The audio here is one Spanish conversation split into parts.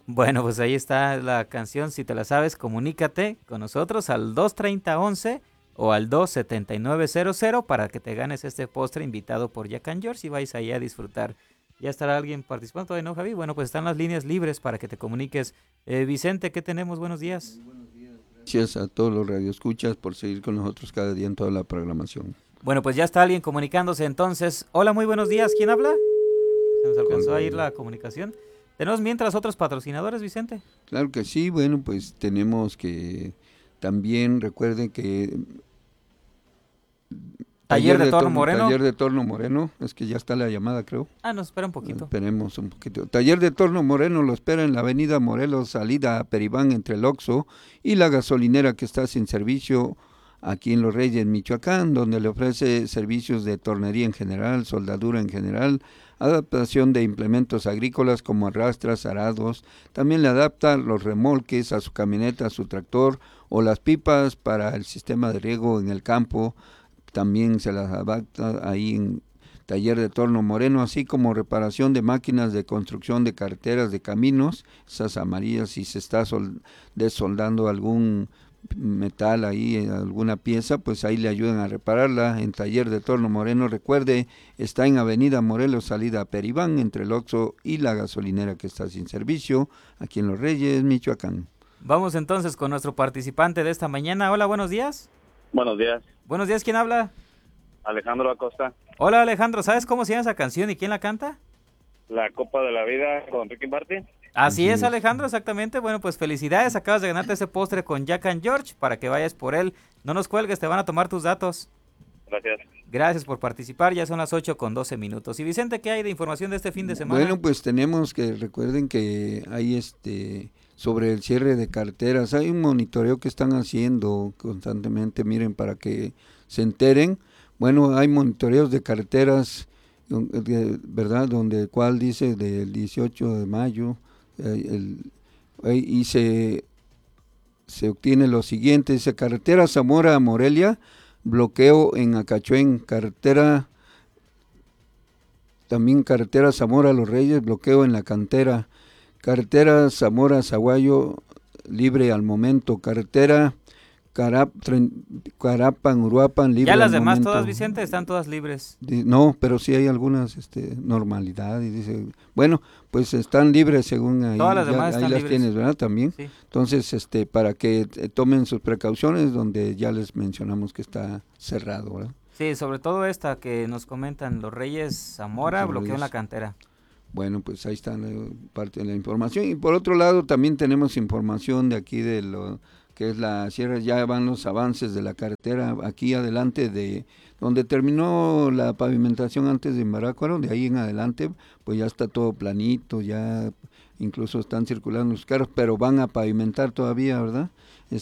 Bueno, pues ahí está la canción. Si te la sabes, comunícate con nosotros al 230-11 o al 27900 para que te ganes este postre invitado por Jack and George y vais ahí a disfrutar. Ya estará alguien participando todavía, ¿no, Javi? Bueno, pues están las líneas libres para que te comuniques. Vicente, ¿qué tenemos? Buenos días. Gracias a todos los radioescuchas por seguir con nosotros cada día en toda la programación. Bueno, pues ya está alguien comunicándose entonces. Hola, muy buenos días. ¿Quién habla? Se nos alcanzó a ir Con... la comunicación. Tenemos mientras otros patrocinadores, Vicente. Claro que sí, bueno, pues tenemos que también recuerden que Taller de Torno Moreno. Taller de Torno Moreno, es que ya está la llamada, creo. Nos espera un poquito. Esperemos un poquito. Taller de Torno Moreno lo espera en la avenida Morelos, salida a Peribán entre el Oxxo y la gasolinera que está sin servicio aquí en Los Reyes, Michoacán, donde le ofrece servicios de tornería en general, soldadura en general, adaptación de implementos agrícolas como arrastras, arados. También le adapta los remolques a su camioneta, a su tractor o las pipas para el sistema de riego en el campo. También se las adapta ahí en Taller de Torno Moreno, así como reparación de máquinas de construcción de carreteras, de caminos, esas amarillas, si se está desoldando algún metal ahí, alguna pieza, pues ahí le ayudan a repararla en Taller de Torno Moreno. Recuerde, está en Avenida Morelos, salida a Peribán, entre el Oxxo y la gasolinera que está sin servicio, aquí en Los Reyes, Michoacán. Vamos entonces con nuestro participante de esta mañana. Hola, buenos días. Buenos días. Buenos días, ¿quién habla? Alejandro Acosta. Hola, Alejandro, ¿sabes cómo se llama esa canción y quién la canta? La Copa de la Vida con Ricky Martin. Así es, Alejandro, exactamente. Bueno, pues felicidades, acabas de ganarte ese postre con Jack and George para que vayas por él. No nos cuelgues, te van a tomar tus datos. Gracias. Gracias por participar, ya son las 8:12. Y Vicente, ¿qué hay de información de este fin de semana? Bueno, pues tenemos que, recuerden que hay sobre el cierre de carteras, hay un monitoreo que están haciendo constantemente, miren, para que se enteren. Bueno, hay monitoreos de carreteras, ¿verdad? Donde cual dice del 18 de mayo, y se obtiene lo siguiente, dice carretera Zamora a Morelia, bloqueo en Acachuén, también carretera Zamora a Los Reyes, bloqueo en La Cantera, carretera Zamora Zaguayo, libre al momento, carretera Carapan, Uruapan, libre ya las al demás momento. todas, Vicente, están todas libres. No, pero sí hay algunas normalidad, y dice, bueno, pues están libres según ahí. Todas las demás ahí están las libres. tienes, ¿verdad? También. Sí. Entonces, para que tomen sus precauciones, donde ya les mencionamos que está cerrado, ¿verdad? Sí, sobre todo esta que nos comentan los Reyes Zamora, bloqueo en La Cantera. Bueno, pues ahí está parte de la información. Y por otro lado, también tenemos información de aquí de lo que es la sierra, ya van los avances de la carretera aquí adelante de donde terminó la pavimentación antes de Embarácuaro, de ahí en adelante, pues ya está todo planito, ya incluso están circulando los carros, pero van a pavimentar todavía, ¿verdad?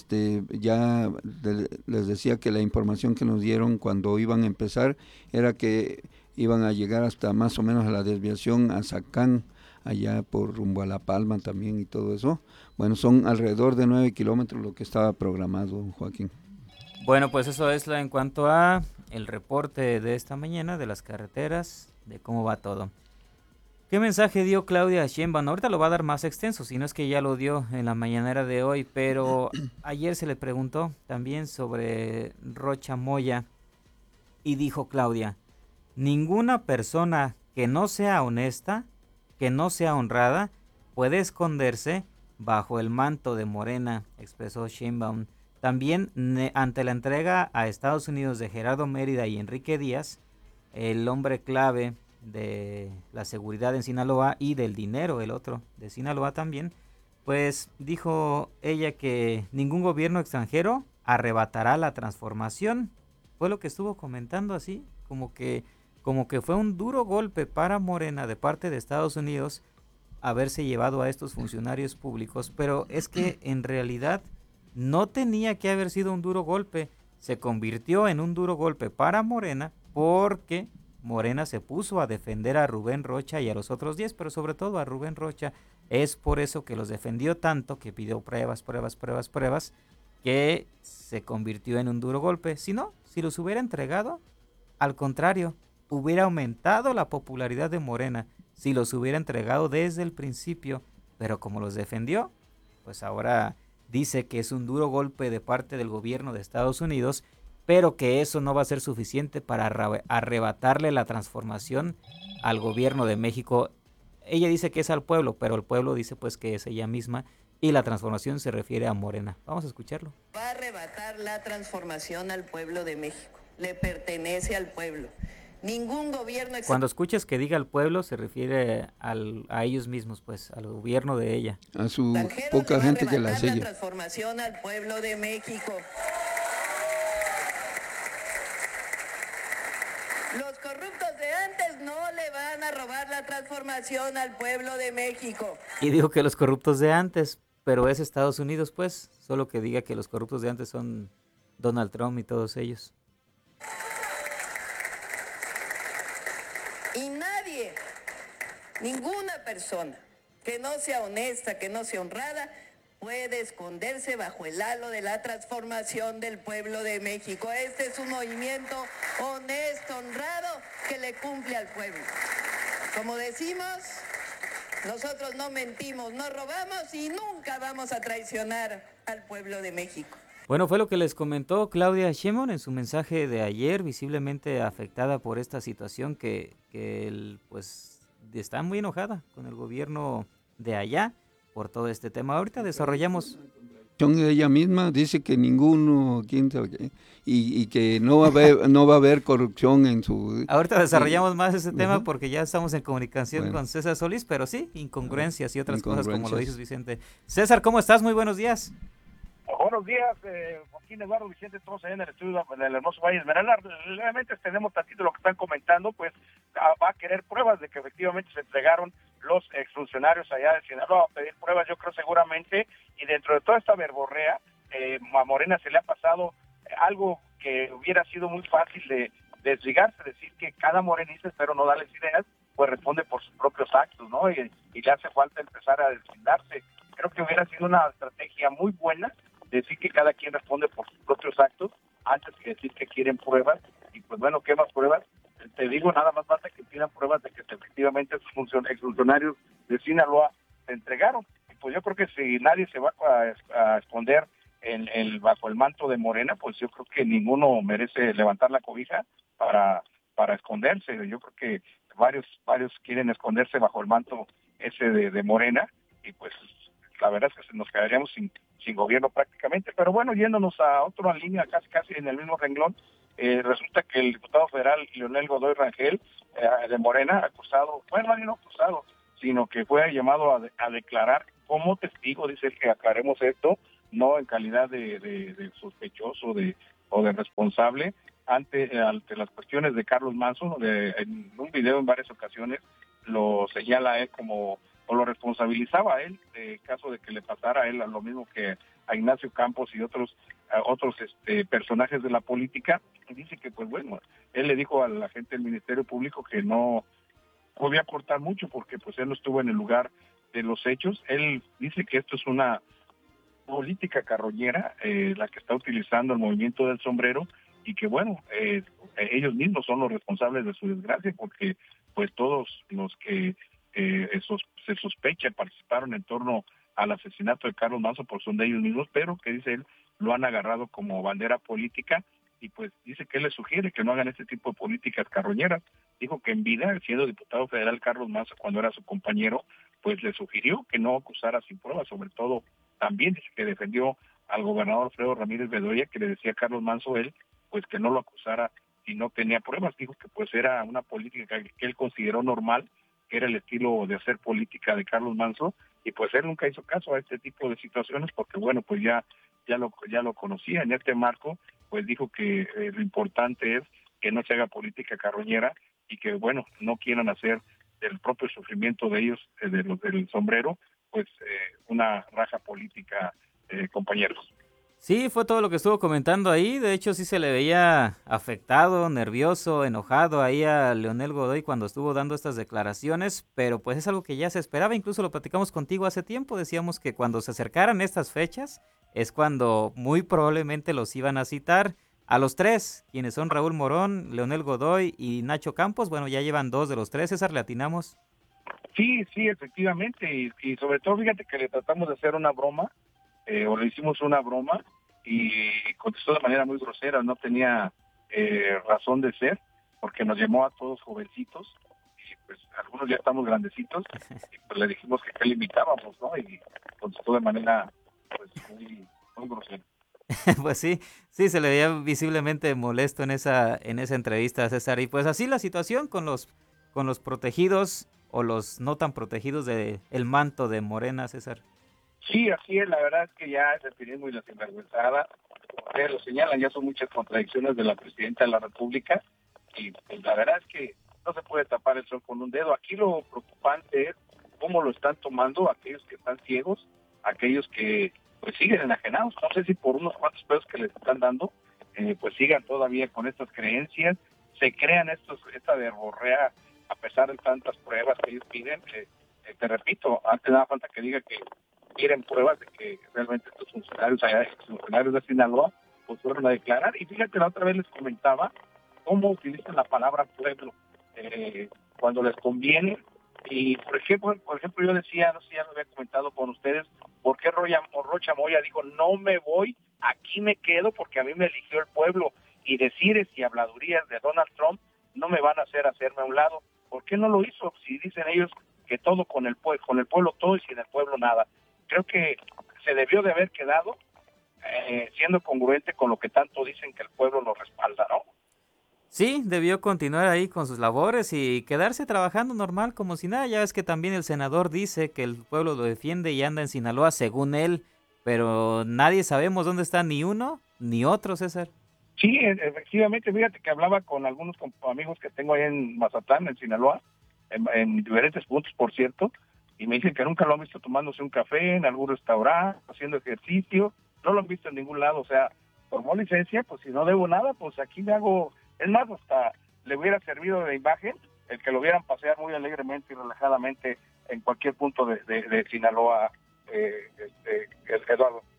Les decía que la información que nos dieron cuando iban a empezar era que iban a llegar hasta más o menos a la desviación a Zacán, allá por rumbo a La Palma también y todo eso. Bueno, son alrededor de 9 kilómetros lo que estaba programado, Joaquín. Bueno, pues eso es en cuanto a el reporte de esta mañana de las carreteras, de cómo va todo. ¿Qué mensaje dio Claudia Sheinbaum? Ahorita lo va a dar más extenso, si no es que ya lo dio en la mañanera de hoy, pero ayer se le preguntó también sobre Rocha Moya y dijo Claudia: ninguna persona que no sea honesta, que no sea honrada, puede esconderse bajo el manto de Morena, expresó Sheinbaum. También ante la entrega a Estados Unidos de Gerardo Mérida y Enrique Díaz, el hombre clave de la seguridad en Sinaloa y del dinero, el otro de Sinaloa también, pues dijo ella que ningún gobierno extranjero arrebatará la transformación. Fue lo que estuvo comentando así, como que fue un duro golpe para Morena de parte de Estados Unidos haberse llevado a estos funcionarios públicos, pero es que en realidad no tenía que haber sido un duro golpe, se convirtió en un duro golpe para Morena porque Morena se puso a defender a Rubén Rocha y a los otros 10, pero sobre todo a Rubén Rocha. Es por eso que los defendió tanto, que pidió pruebas, que se convirtió en un duro golpe. Si no, si los hubiera entregado, al contrario, hubiera aumentado la popularidad de Morena si los hubiera entregado desde el principio. pero como los defendió, pues ahora dice que es un duro golpe de parte del gobierno de Estados Unidos, pero que eso no va a ser suficiente para arrebatarle la transformación al gobierno de México. Ella dice que es al pueblo, pero el pueblo dice pues que es ella misma, y la transformación se refiere a Morena. Vamos a escucharlo. Va a arrebatar la transformación al pueblo de México. Le pertenece al pueblo. Ningún gobierno... Cuando escuches que diga al pueblo, se refiere a ellos mismos, pues, al gobierno de ella. A su poca gente que la sigue. La transformación al pueblo de México. Los corruptos de antes no le van a robar la transformación al pueblo de México. Y digo que los corruptos de antes, pero es Estados Unidos, pues, solo que diga que los corruptos de antes son Donald Trump y todos ellos. Y nadie, ninguna persona que no sea honesta, que no sea honrada, puede esconderse bajo el halo de la transformación del pueblo de México. Este es un movimiento honesto, honrado, que le cumple al pueblo. Como decimos, nosotros no mentimos, no robamos y nunca vamos a traicionar al pueblo de México. Bueno, fue lo que les comentó Claudia Sheinbaum en su mensaje de ayer, visiblemente afectada por esta situación que pues está muy enojada con el gobierno de allá por todo este tema. Ahorita desarrollamos... Ella misma dice que ninguno, quién sabe qué, y que no va a haber corrupción en su... Ahorita desarrollamos más ese tema porque ya estamos en comunicación con César Solís, pero sí, incongruencias y otras cosas como lo dices, Vicente. César, ¿cómo estás? Muy buenos días. Buenos días, Joaquín, Eduardo, Vicente, todos allá en el estudio del hermoso Valle Esmeralda. Realmente tenemos tantito lo que están comentando, pues va a querer pruebas de que efectivamente se entregaron los exfuncionarios allá de Sinaloa, a pedir pruebas, yo creo seguramente, y dentro de toda esta verborrea, a Morena se le ha pasado algo que hubiera sido muy fácil de desligarse, decir que cada morenista, espero no darles ideas, pues responde por sus propios actos, ¿no? Y le hace falta empezar a deslindarse. Creo que hubiera sido una estrategia muy buena decir que cada quien responde por sus propios actos antes que decir que quieren pruebas. Y pues bueno, ¿qué más pruebas? Te digo, nada más falta que pidan pruebas de que efectivamente esos exfuncionarios de Sinaloa se entregaron. Y pues yo creo que si nadie se va a esconder bajo el manto de Morena, pues yo creo que ninguno merece levantar la cobija para esconderse. Yo creo que varios quieren esconderse bajo el manto ese de Morena, y pues la verdad es que nos quedaríamos sin gobierno prácticamente. Pero bueno, yéndonos a otra línea, casi en el mismo renglón, resulta que el diputado federal Leonel Godoy Rangel, de Morena, no acusado, sino que fue llamado a declarar como testigo, dice él, que aclaremos esto, no en calidad de sospechoso o de responsable, ante las cuestiones de Carlos Manzo. En un video en varias ocasiones lo señala a él como, o lo responsabilizaba a él, de caso de que le pasara a él lo mismo que a Ignacio Campos y otros personajes de la política. Y dice que, pues bueno, él le dijo a la gente del Ministerio Público que no podía aportar mucho porque pues él no estuvo en el lugar de los hechos. Él dice que esto es una política carroñera, la que está utilizando el movimiento del sombrero, y que bueno, ellos mismos son los responsables de su desgracia, porque pues todos los que se sospecha participaron en torno al asesinato de Carlos Manzo por son de ellos mismos, pero que dice él lo han agarrado como bandera política, y pues dice que él les sugiere que no hagan este tipo de políticas carroñeras. Dijo que en vida, siendo diputado federal Carlos Manzo, cuando era su compañero, pues le sugirió que no acusara sin pruebas. Sobre todo también dice que defendió al gobernador Alfredo Ramírez Bedoya, que le decía a Carlos Manzo él pues que no lo acusara si no tenía pruebas. Dijo que pues era una política que él consideró normal, que era el estilo de hacer política de Carlos Manzo, y pues él nunca hizo caso a este tipo de situaciones porque bueno, pues ya lo conocía. En este marco pues dijo que lo importante es que no se haga política carroñera, y que bueno, no quieran hacer del propio sufrimiento de ellos, de los del sombrero, pues una raja política, compañeros. Sí, fue todo lo que estuvo comentando ahí. De hecho, sí se le veía afectado, nervioso, enojado ahí a Leonel Godoy cuando estuvo dando estas declaraciones, pero pues es algo que ya se esperaba. Incluso lo platicamos contigo hace tiempo. Decíamos que cuando se acercaran estas fechas es cuando muy probablemente los iban a citar. A los tres, quienes son Raúl Morón, Leonel Godoy y Nacho Campos. Bueno, ya llevan 2 de los 3. César, ¿le atinamos? Sí, sí, efectivamente, y sobre todo fíjate que le tratamos de hacer una broma, o le hicimos una broma, y contestó de manera muy grosera, no tenía razón de ser, porque nos llamó a todos jovencitos, y pues algunos ya estamos grandecitos, y pues le dijimos que qué limitábamos, ¿no? Y contestó de manera pues muy grosera. Pues sí, sí, se le veía visiblemente molesto en esa entrevista, César. Y pues así la situación con los protegidos o los no tan protegidos de el manto de Morena, César. Sí, así es, la verdad es que ya el cinismo y la sinvergüenzada, como ustedes lo señalan, ya son muchas contradicciones de la presidenta de la República, y pues la verdad es que no se puede tapar el sol con un dedo. Aquí lo preocupante es cómo lo están tomando aquellos que están ciegos, aquellos que pues siguen enajenados, no sé si por unos cuantos pesos que les están dando, pues sigan todavía con estas creencias, se crean esta verborrea a pesar de tantas pruebas que ellos piden. Te repito, antes nada falta que diga que quieren pruebas de que realmente estos funcionarios de Sinaloa pues fueron a declarar. Y fíjate, la otra vez les comentaba cómo utilizan la palabra pueblo cuando les conviene. Y por ejemplo yo decía, no sé si ya lo había comentado con ustedes, ¿por qué Rocha Moya dijo no me voy, aquí me quedo porque a mí me eligió el pueblo? Y decires y habladurías de Donald Trump no me van a hacerme a un lado. ¿Por qué no lo hizo? Si dicen ellos que todo con el pueblo todo y sin el pueblo nada. Creo que se debió de haber quedado siendo congruente con lo que tanto dicen que el pueblo lo respalda, ¿no? Sí, debió continuar ahí con sus labores y quedarse trabajando normal como si nada. Ya ves que también el senador dice que el pueblo lo defiende y anda en Sinaloa según él, pero nadie sabemos dónde está ni uno ni otro, César. Sí, efectivamente, fíjate que hablaba con algunos amigos que tengo ahí en Mazatlán, en Sinaloa, en diferentes puntos, por cierto, y me dicen que nunca lo han visto tomándose un café en algún restaurante, haciendo ejercicio, no lo han visto en ningún lado. O sea, tomó licencia, pues si no debo nada, pues aquí me hago, es más, hasta le hubiera servido de imagen el que lo vieran pasear muy alegremente y relajadamente en cualquier punto de Sinaloa, Eduardo.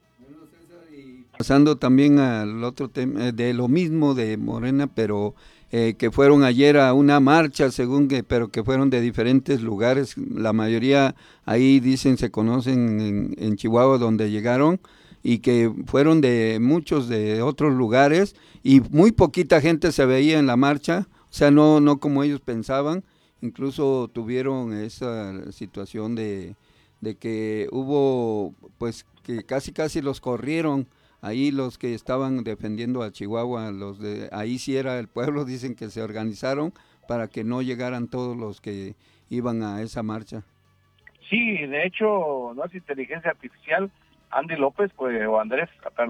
Pasando también al otro tema, de lo mismo de Morena, pero que fueron ayer a una marcha, pero que fueron de diferentes lugares. La mayoría ahí dicen se conocen en Chihuahua donde llegaron, y que fueron de muchos de otros lugares, y muy poquita gente se veía en la marcha, o sea, no como ellos pensaban. Incluso tuvieron esa situación de que hubo, pues, que casi los corrieron. Ahí los que estaban defendiendo a Chihuahua, los de ahí sí era el pueblo, dicen que se organizaron para que no llegaran todos los que iban a esa marcha. Sí, de hecho, no es inteligencia artificial. Andy López, pues, o Andrés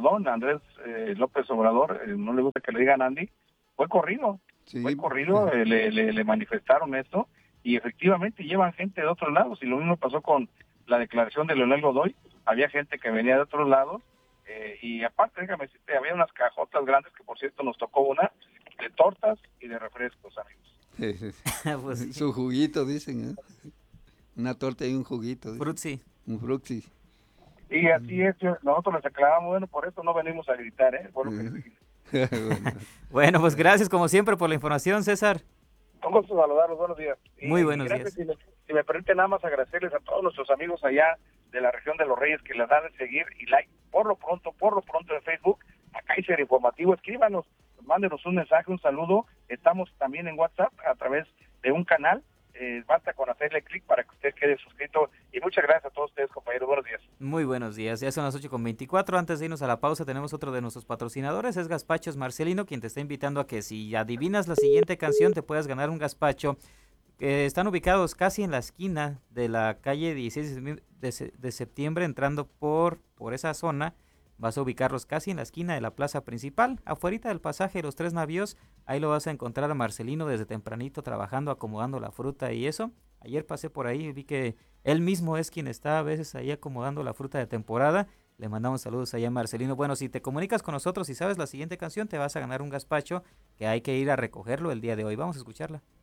López Obrador, no le gusta que le digan Andy, fue corrido, Sí. le manifestaron esto, y efectivamente llevan gente de otros lados, y lo mismo pasó con la declaración de Leonel Godoy. Había gente que venía de otros lados, y aparte, déjame decirte, había unas cajotas grandes, que por cierto nos tocó una, de tortas y de refrescos, amigos. Pues sí. Su juguito, dicen, ¿eh? Una torta y un juguito. Frutzi. Un fruxi. Y así es, nosotros les aclaramos, bueno, por eso no venimos a gritar, por lo que les dijimos. Bueno, pues gracias como siempre por la información, César. Un gusto saludarlos, buenos días. Muy buenos días. Si me permite nada más agradecerles a todos nuestros amigos allá de la región de Los Reyes que les dan el seguir y like por lo pronto en Facebook, a Kaiser Informativo. Escríbanos, mándenos un mensaje, un saludo. Estamos también en WhatsApp a través de un canal. Basta con hacerle clic para que usted quede suscrito. Y muchas gracias a todos ustedes, compañeros. Buenos días. Muy buenos días. Ya son las 8:24. Antes de irnos a la pausa, tenemos otro de nuestros patrocinadores. Es Gazpachos Marcelino, quien te está invitando a que si adivinas la siguiente canción, te puedas ganar un gazpacho. Están ubicados casi en la esquina de la calle 16 de septiembre, entrando por esa zona. Vas a ubicarlos casi en la esquina de la plaza principal, afuerita del pasaje de los Tres Navíos. Ahí lo vas a encontrar a Marcelino desde tempranito trabajando, acomodando la fruta y eso. Ayer pasé por ahí y vi que él mismo es quien está a veces ahí acomodando la fruta de temporada. Le mandamos saludos allá a Marcelino. Bueno, si te comunicas con nosotros y sabes la siguiente canción, te vas a ganar un gazpacho que hay que ir a recogerlo el día de hoy. Vamos a escucharla.